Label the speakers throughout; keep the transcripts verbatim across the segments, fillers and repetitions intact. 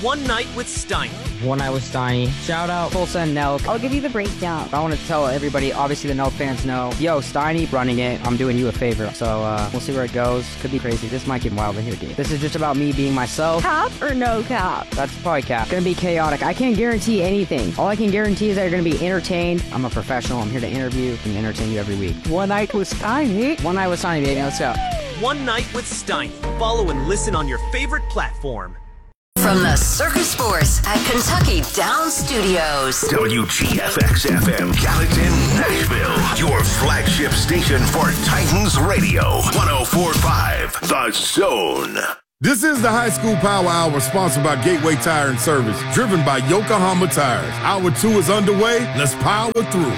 Speaker 1: One Night with Steiny.
Speaker 2: One Night with Steiny. Shout out Tulsa and Nelk.
Speaker 3: I'll give you the breakdown.
Speaker 2: I want to tell everybody, obviously the Nelk fans know, yo, Steiny running it, I'm doing you a favor. So uh, we'll see where it goes. Could be crazy. This might get wild in here, dude. This is just about me being myself.
Speaker 3: Cap or no cap?
Speaker 2: That's probably cap. It's going to be chaotic. I can't guarantee anything. All I can guarantee is that you're going to be entertained. I'm a professional. I'm here to interview and entertain you every week.
Speaker 3: One Night with Steiny.
Speaker 2: One Night with Steiny, baby. Let's go.
Speaker 1: One Night with Steiny. Follow and listen on your favorite platform.
Speaker 4: From the Circus Sports at Kentucky Downs Studios.
Speaker 5: W G F X F M, Gallatin, Nashville. Your flagship station for Titans Radio. one oh four point five, The Zone.
Speaker 6: This is the High School Power Hour, sponsored by Gateway Tire and Service, driven by Yokohama Tires. Hour two is underway. Let's power through.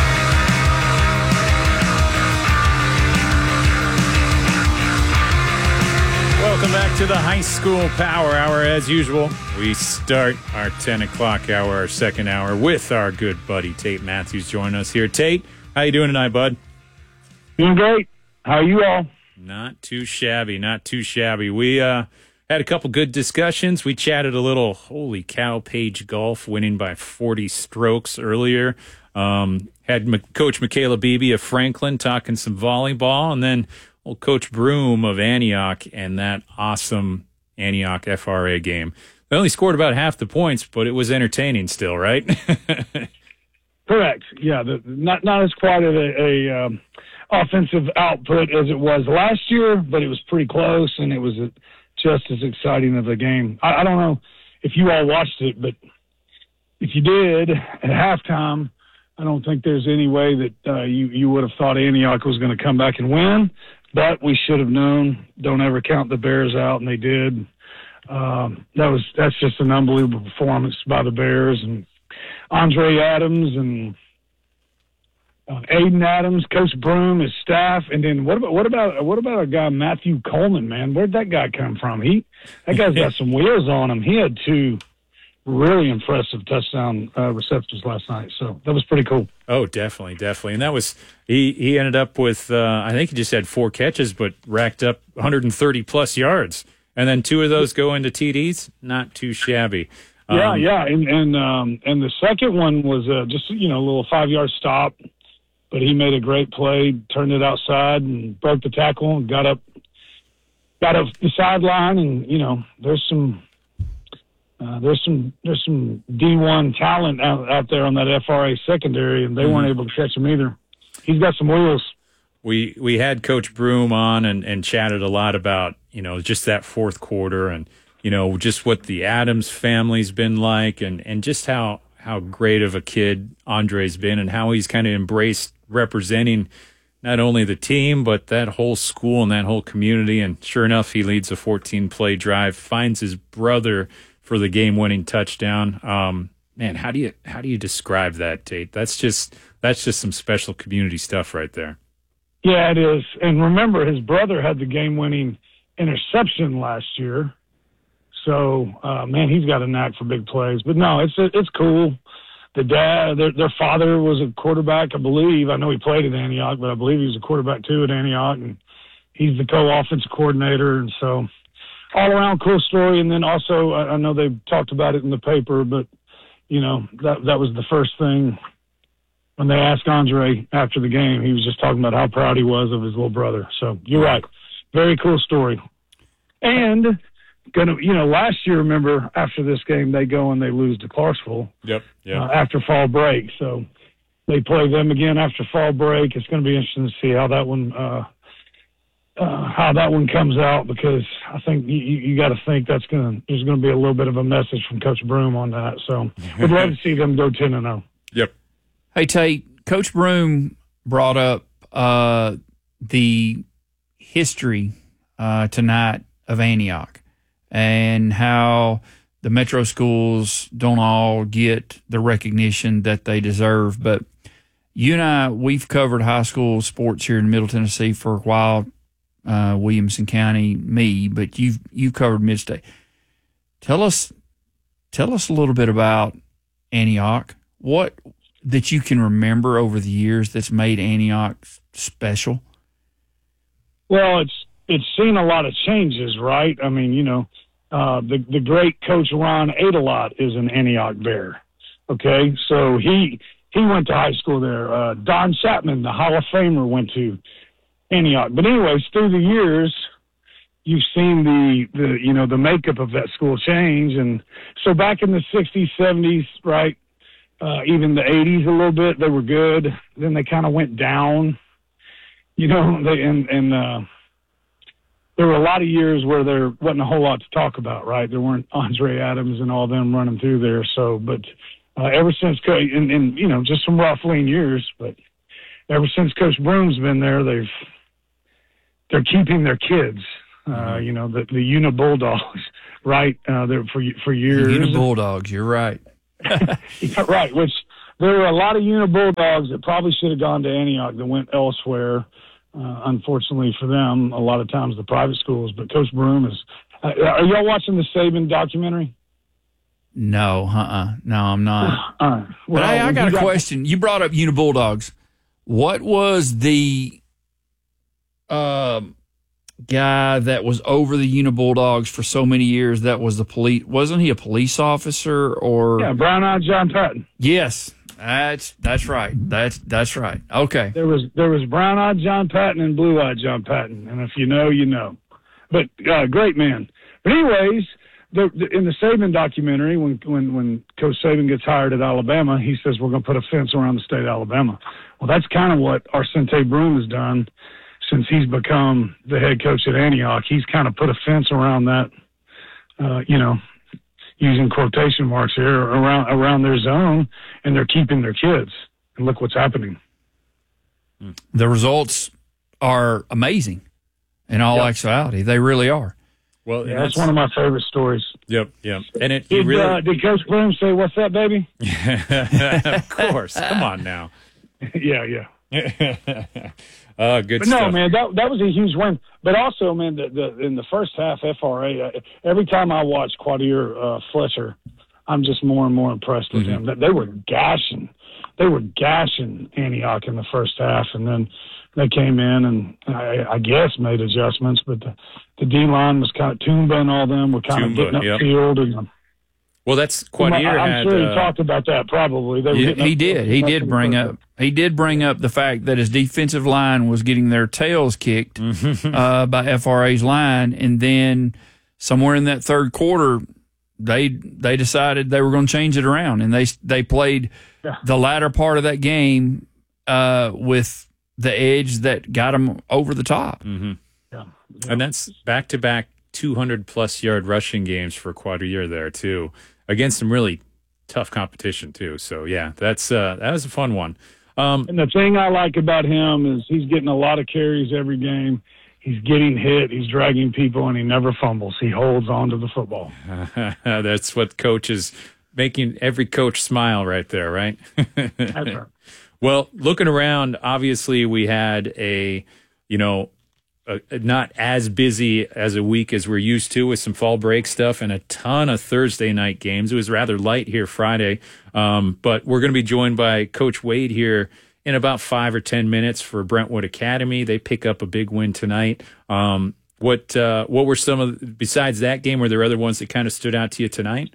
Speaker 7: Welcome back to the High School Power Hour. As usual, we start our ten o'clock hour, our second hour, with our good buddy Tate Matthews joining us here. Tate, how you doing tonight, bud?
Speaker 8: Doing great. How are you all?
Speaker 7: Not too shabby, not too shabby. We uh, had a couple good discussions. We chatted a little, holy cow, Page Golf winning by forty strokes earlier. Um, had M- Coach Michaela Beebe of Franklin talking some volleyball, and then old Coach Broom of Antioch and that awesome Antioch F R A game. They only scored about half the points, but it was entertaining still, right?
Speaker 8: Correct. Yeah, the, not not as quite a, a um, offensive output as it was last year, but it was pretty close, and it was a, just as exciting of a game. I, I don't know if you all watched it, but if you did, at halftime, I don't think there's any way that uh, you, you would have thought Antioch was going to come back and win. But we should have known. Don't ever count the Bears out, and they did. Um, that was that's just an unbelievable performance by the Bears and Andre Adams and uh, Aiden Adams, Coach Broom, his staff, and then what about what about what about our guy Matthew Coleman? Man, where'd that guy come from? He that guy's got some wheels on him. He had two really impressive touchdown uh, receptions last night, so that was pretty cool.
Speaker 7: Oh, definitely, definitely. And that was, he, he ended up with, uh, I think he just had four catches, but racked up one hundred thirty plus yards. And then two of those go into T Ds. Not too shabby. Um,
Speaker 8: yeah, yeah. And and, um, and the second one was uh, just, you know, a little five-yard stop, but he made a great play, turned it outside and broke the tackle and got up, got up the sideline. And, you know, there's some, Uh, there's some there's some D one talent out, out there on that F R A secondary, and they mm-hmm. weren't able to catch him either. He's got some wheels.
Speaker 7: We we had Coach Broom on and, and chatted a lot about, you know, just that fourth quarter and, you know, just what the Adams family's been like and, and just how, how great of a kid Andre's been and how he's kind of embraced representing not only the team, but that whole school and that whole community. And sure enough, he leads a fourteen-play drive, finds his brother for the game-winning touchdown. Um, man, how do you how do you describe that, Tate? That's just that's just some special community stuff right there.
Speaker 8: Yeah, it is. And remember, his brother had the game-winning interception last year. So, uh, man, he's got a knack for big plays. But no, it's it's cool. The dad, their, their father was a quarterback, I believe. I know he played at Antioch, but I believe he was a quarterback too at Antioch, and he's the co-offensive coordinator, and so. All around cool story. And then also, I know they talked about it in the paper, but, you know, that that was the first thing when they asked Andre after the game. He was just talking about how proud he was of his little brother. So you're right. Very cool story. And, gonna, you know, last year, remember, after this game, they go and they lose to Clarksville.
Speaker 7: Yep, yep.
Speaker 8: Uh, after fall break. So they play them again after fall break. It's going to be interesting to see how that one uh, – Uh, how that one comes out, because I think you, you got to think that's going to there's going to be a little bit of a message from Coach Broom on that. So we'd love to see them go ten and zero.
Speaker 7: Yep.
Speaker 9: Hey Tate, Coach Broom brought up uh, the history uh, tonight of Antioch and how the metro schools don't all get the recognition that they deserve. But you and I, we've covered high school sports here in Middle Tennessee for a while. Uh, Williamson County, me, but you've you've covered Mid-State. Tell us, tell us a little bit about Antioch. What that you can remember over the years that's made Antioch special?
Speaker 8: Well, it's it's seen a lot of changes, right? I mean, you know, uh, the the great coach Ron Adelot is an Antioch Bear. Okay, so he he went to high school there. Uh, Don Chapman, the Hall of Famer, went to Antioch. But anyways, through the years, you've seen the, the you know the makeup of that school change, and so back in the sixties, seventies, right, uh, even the eighties a little bit, they were good. Then they kind of went down, you know. They and and uh, there were a lot of years where there wasn't a whole lot to talk about, right? There weren't Andre Adams and all them running through there. So, but uh, ever since, and, and you know, just some rough lean years, but ever since Coach Broom's been there, they've they're keeping their kids. Uh, you know, the, the Una Bulldogs, right? Uh, they're for for years.
Speaker 9: Una Bulldogs, you're right.
Speaker 8: Yeah, right, which there were a lot of Una Bulldogs that probably should have gone to Antioch that went elsewhere. Uh, unfortunately for them, a lot of times the private schools. But Coach Broom is. Uh, are y'all watching the Saban documentary?
Speaker 9: No, uh-uh. No, I'm not.
Speaker 8: All right.
Speaker 9: Well, but hey, I got a got, question. You brought up Una Bulldogs. What was the um, guy that was over the Una Bulldogs for so many years? That was the police. Wasn't he a police officer or?
Speaker 8: Yeah, Brown-eyed John Patton.
Speaker 9: Yes, that's that's right. That's that's right. Okay.
Speaker 8: There was there was Brown-eyed John Patton and Blue-eyed John Patton, and if you know, you know. But uh, great man. But anyways. The, the, in the Saban documentary, when, when, when Coach Saban gets hired at Alabama, he says, we're going to put a fence around the state of Alabama. Well, that's kind of what Arsente Broom has done since he's become the head coach at Antioch. He's kind of put a fence around that, uh, you know, using quotation marks here, around, around their zone, and they're keeping their kids. And look what's happening.
Speaker 9: The results are amazing in all yep. actuality. They really are.
Speaker 7: Well,
Speaker 8: yeah, that's one of my favorite stories.
Speaker 7: Yep, yep. And it
Speaker 8: did,
Speaker 7: really
Speaker 8: uh, did Coach Broom say, "What's that, baby?"
Speaker 7: Of course. Come on now.
Speaker 8: yeah, yeah.
Speaker 7: uh, good
Speaker 8: but
Speaker 7: stuff.
Speaker 8: no, man, that that was a huge win. But also, man, the, the, in the first half, F R A. Uh, every time I watch Quadir uh, Fletcher, I'm just more and more impressed with
Speaker 7: mm-hmm.
Speaker 8: him. They were gashing, they were gashing Antioch in the first half, and then they came in and I, I guess made adjustments, but the, the D line was kind of Toomba and all them were kind of getting upfield. Yep. And
Speaker 7: well, that's Quadir
Speaker 8: I'm
Speaker 7: had.
Speaker 8: sure he
Speaker 7: uh,
Speaker 8: taled about that probably. They were
Speaker 9: yeah, he
Speaker 8: up,
Speaker 9: did. He did bring up. He did bring up the fact that his defensive line was getting their tails kicked uh, by F R A's line, and then somewhere in that third quarter, they they decided they were going to change it around, and they they played
Speaker 8: yeah.
Speaker 9: the latter part of that game uh, with the edge that got them over the top.
Speaker 7: Mm-hmm.
Speaker 8: Yeah. Yeah.
Speaker 7: And that's back-to-back two hundred plus yard rushing games for Quadir there, too, against some really tough competition, too. So, yeah, that's uh, that was a fun one. Um,
Speaker 8: and the thing I like about him is he's getting a lot of carries every game. He's getting hit. He's dragging people, and he never fumbles. He holds on to the football.
Speaker 7: That's what coaches making every coach smile right there, right?
Speaker 8: That's right.
Speaker 7: Well, looking around, obviously we had a, you know, a, a not as busy as a week as we're used to with some fall break stuff and a ton of Thursday night games. It was rather light here Friday, um, but we're going to be joined by Coach Wade here in about five or ten minutes for Brentwood Academy. They pick up a big win tonight. Um, what uh, what were some of, besides that game, were there other ones that kind of stood out to you tonight?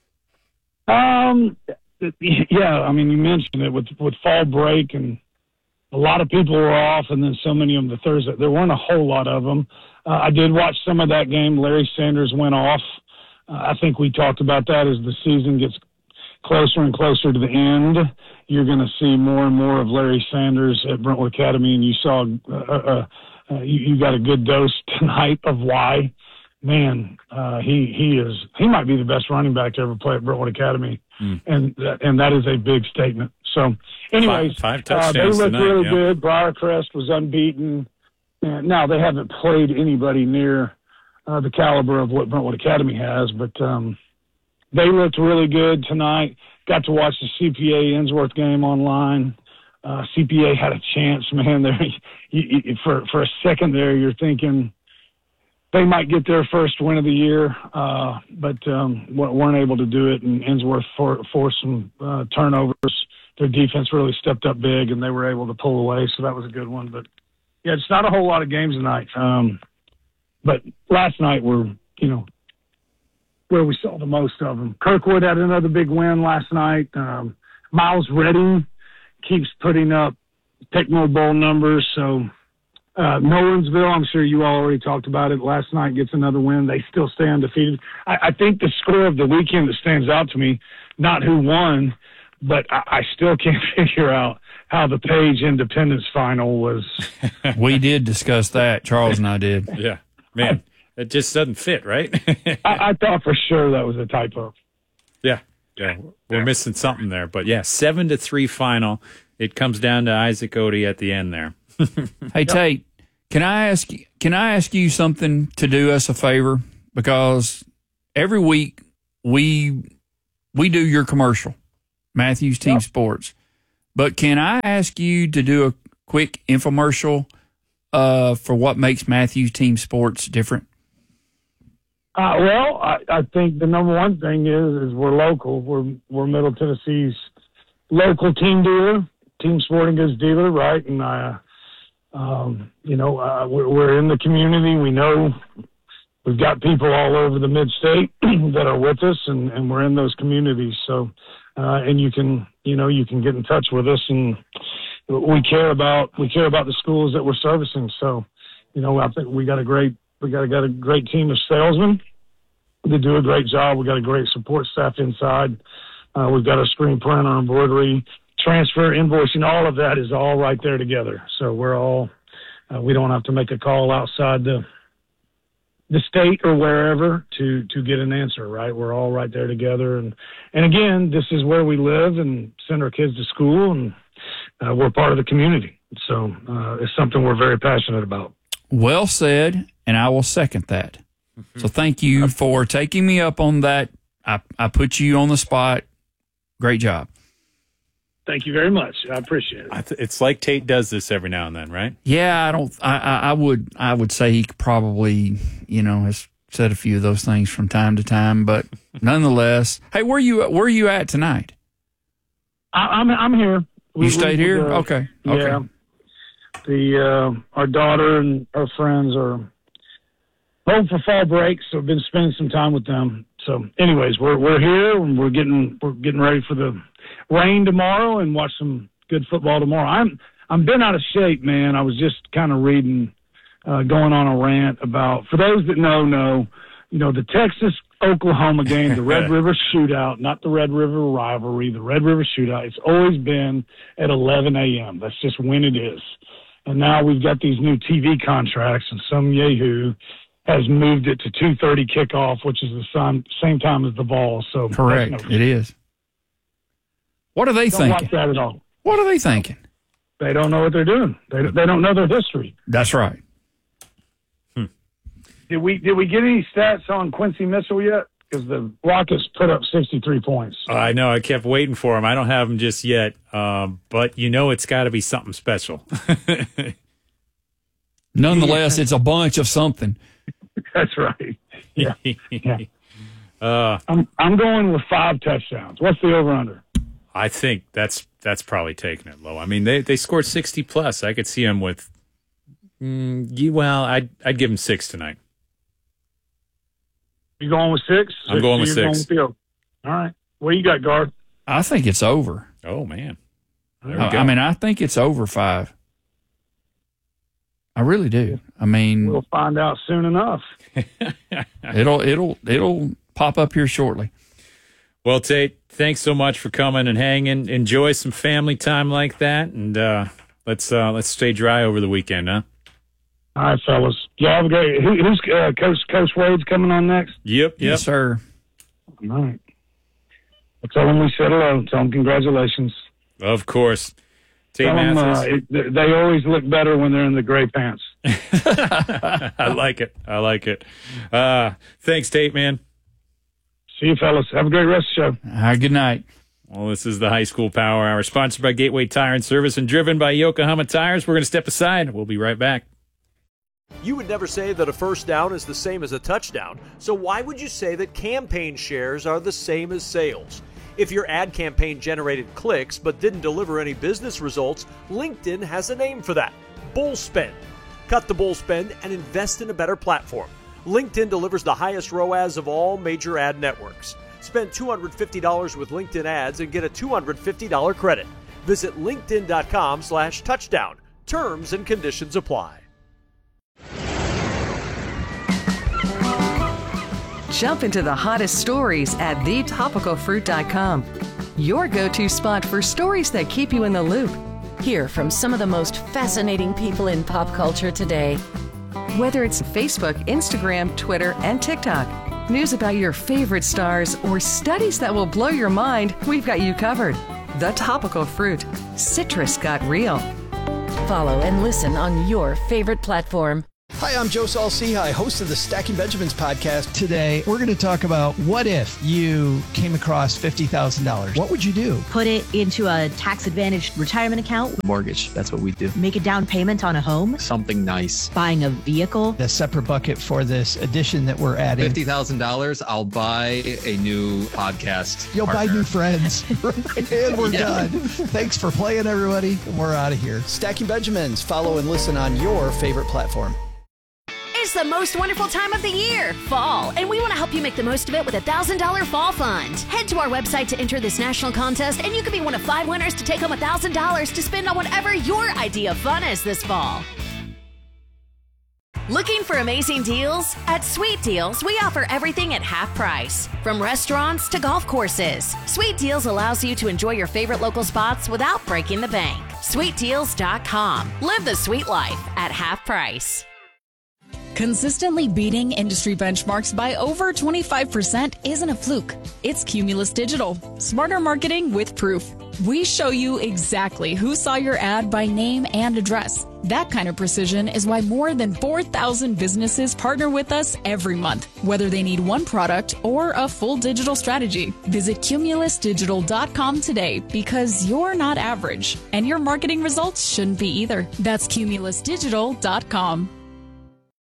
Speaker 8: Um. Yeah, I mean, you mentioned it with with fall break, and a lot of people were off, and then so many of them the Thursday. There weren't a whole lot of them. Uh, I did watch some of that game. Larry Sanders went off. Uh, I think we talked about that as the season gets closer and closer to the end. You're going to see more and more of Larry Sanders at Brentwood Academy, and you saw uh, uh, uh, you, you got a good dose tonight of why. Man, uh, he he is he might be the best running back to ever play at Brentwood Academy, mm. and and that is a big statement. So, anyways,
Speaker 7: five, five
Speaker 8: uh,
Speaker 7: touchdowns
Speaker 8: they looked
Speaker 7: tonight,
Speaker 8: really
Speaker 7: yeah.
Speaker 8: good. Briarcrest was unbeaten. And now they haven't played anybody near uh, the caliber of what Brentwood Academy has, but um, they looked really good tonight. Got to watch the C P A Innsworth game online. Uh, C P A had a chance, man. There, you, you, for for a second there, you're thinking they might get their first win of the year, uh, but um, weren't able to do it. And Innsworth for, forced some uh, turnovers. Their defense really stepped up big, and they were able to pull away. So that was a good one. But yeah, it's not a whole lot of games tonight. Um, but last night were, you know, where we saw the most of them. Kirkwood had another big win last night. Um, Miles Redding keeps putting up Techno Bowl numbers. So uh, Nolensville, I'm sure you all already talked about it, last night gets another win. They still stay undefeated. I, I think the score of the weekend that stands out to me, not who won, but I, I still can't figure out how the Page Independence final was.
Speaker 9: We did discuss that. Charles and I did.
Speaker 7: Yeah. Man, it just doesn't fit, right?
Speaker 8: I, I thought for sure that was a typo.
Speaker 7: Yeah. Yeah. We're missing something there. But, yeah, seven to three final. It comes down to Isaac Odie at the end there.
Speaker 9: Hey, Tate, can I ask can I ask you something to do us a favor? Because every week we we do your commercial, Matthews Team yep. Sports. But can I ask you to do a quick infomercial uh, for what makes Matthews Team Sports different?
Speaker 8: Uh, well, I, I think the number one thing is is we're local. We're we're Middle Tennessee's local team dealer, team sporting goods dealer, right? And I, um, you know, uh, we're, we're in the community. We know we've got people all over the mid-state that are with us, and, and we're in those communities. So, uh, and you can, you know, you can get in touch with us, and we care about we care about the schools that we're servicing. So, you know, I think we got a great we got, got a great team of salesmen that do a great job. We got a great support staff inside. Uh, we've got a screen printer, embroidery, transfer, invoicing. All of that is all right there together. So we're all uh, we don't have to make a call outside the the state or wherever to to get an answer. Right, we're all right there together. And and again, this is where we live and send our kids to school, and uh, we're part of the community. So uh, it's something we're very passionate about.
Speaker 9: Well said, and I will second that. Mm-hmm. So thank you for taking me up on that. I, I put you on the spot. Great job.
Speaker 8: Thank you very much. I appreciate it.
Speaker 7: I th- it's like Tate does this every now and then, right?
Speaker 9: Yeah, I don't. I, I, I would. I would say he probably, you know, has said a few of those things from time to time, but nonetheless. Hey, where you where are you at tonight?
Speaker 8: I, I'm I'm here.
Speaker 9: You we, stayed we, here? Uh, okay. Okay.
Speaker 8: Yeah. The uh, our daughter and her friends are home for fall break, so I've been spending some time with them. So, anyways, we're we're here and we're getting we're getting ready for the rain tomorrow and watch some good football tomorrow. I'm I'm been out of shape, man. I was just kind of reading, uh, going on a rant about, for those that know, know, you know, the Texas Oklahoma game, the Red River Shootout, not the Red River rivalry, the Red River Shootout. It's always been at eleven a.m. That's just when it is. And now we've got these new T V contracts, and some yahoo has moved it to two thirty kickoff, which is the same, same time as the Vols. So
Speaker 9: correct, no, it is. What are they
Speaker 8: don't
Speaker 9: thinking?
Speaker 8: Watch that at all.
Speaker 9: What are they thinking?
Speaker 8: They don't know what they're doing. They they don't know their history.
Speaker 9: That's right.
Speaker 8: Hmm. Did we did we get any stats on Quincy Mitchell yet? Because the Rockets put up sixty-three points.
Speaker 7: Uh, I know. I kept waiting for him. I don't have him just yet, um, but you know it's got to be something special.
Speaker 9: Nonetheless, it's a bunch of something.
Speaker 8: That's right. Yeah. yeah.
Speaker 7: Uh,
Speaker 8: I'm I'm going with five touchdowns. What's the over under?
Speaker 7: I think that's that's probably taking it low. I mean, they, they scored sixty plus. I could see them with. Mm, well, I'd I'd give them six tonight.
Speaker 8: You going with six?
Speaker 7: I'm going with
Speaker 8: You're
Speaker 7: six.
Speaker 8: Going with All right. What you got, Garth?
Speaker 9: I think it's over.
Speaker 7: Oh man.
Speaker 9: There we go. I mean, I think it's over five. I really do. I mean,
Speaker 8: we'll find out soon enough.
Speaker 9: it'll it'll it'll pop up here shortly.
Speaker 7: Well, Tate, thanks so much for coming and hanging. Enjoy some family time like that, and uh, let's uh, let's stay dry over the weekend, huh?
Speaker 8: All right, fellas. Y'all have a great. Who, who's uh, Coach Coach Wade's coming on next?
Speaker 7: Yep, yep,
Speaker 9: yes, sir.
Speaker 8: All right. I'll tell them we said hello. Tell them congratulations.
Speaker 7: Of course. Tate
Speaker 8: Tell them, uh,
Speaker 7: Mathis.
Speaker 8: it, they always look better when they're in the gray pants.
Speaker 7: I like it. I like it. Uh, thanks, Tate, man.
Speaker 8: See you, fellas. Have a great rest of the show.
Speaker 9: All right, good night.
Speaker 7: Well, this is the High School Power Hour, sponsored by Gateway Tire and Service and driven by Yokohama Tires. We're going to step aside. We'll be right back.
Speaker 1: You would never say that a first down is the same as a touchdown, so why would you say that campaign shares are the same as sales? If your ad campaign generated clicks but didn't deliver any business results, LinkedIn has a name for that: bull spend. Cut the bull spend and invest in a better platform. LinkedIn delivers the highest R O A S of all major ad networks. Spend two hundred fifty dollars with LinkedIn ads and get a two hundred fifty dollars credit. Visit linkedin.com slash touchdown. Terms and conditions apply.
Speaker 10: Jump into the hottest stories at the topical fruit dot com. Your go-to spot for stories that keep you in the loop.
Speaker 4: Hear from some of the most fascinating people in pop culture today.
Speaker 10: Whether it's Facebook, Instagram, Twitter, and TikTok, news about your favorite stars, or studies that will blow your mind, we've got you covered. The Topical Fruit. Citrus got real.
Speaker 4: Follow and listen on your favorite platform.
Speaker 11: Hi, I'm Joe Saul-Sehy, host of the Stacking Benjamins podcast.
Speaker 12: Today, we're going to talk about what if you came across fifty thousand dollars? What would you do?
Speaker 13: Put it into a tax-advantaged retirement account.
Speaker 14: Mortgage, that's what we do.
Speaker 13: Make a down payment on a home.
Speaker 14: Something nice.
Speaker 13: Buying a vehicle.
Speaker 12: A separate bucket for this addition that we're adding.
Speaker 14: fifty thousand dollars, I'll buy a new podcast
Speaker 12: You'll
Speaker 14: partner.
Speaker 12: buy new friends. And we're
Speaker 14: Yeah.
Speaker 12: done. Thanks for playing, everybody. We're out of here.
Speaker 11: Stacking Benjamins. Follow and listen on your favorite platform.
Speaker 15: It's the most wonderful time of the year, fall, and we want to help you make the most of it with a one thousand dollars Fall Fund. Head to our website to enter this national contest, and you could be one of five winners to take home one thousand dollars to spend on whatever your idea of fun is this fall. Looking for amazing deals? At Sweet Deals, we offer everything at half price. From restaurants to golf courses, Sweet Deals allows you to enjoy your favorite local spots without breaking the bank. sweet deals dot com. Live the sweet life at half price.
Speaker 16: Consistently beating industry benchmarks by over twenty-five percent isn't a fluke. It's Cumulus Digital. Smarter marketing with proof. We show you exactly who saw your ad by name and address. That kind of precision is why more than four thousand businesses partner with us every month, whether they need one product or a full digital strategy. Visit cumulus digital dot com today because you're not average, and your marketing results shouldn't be either. That's cumulus digital dot com.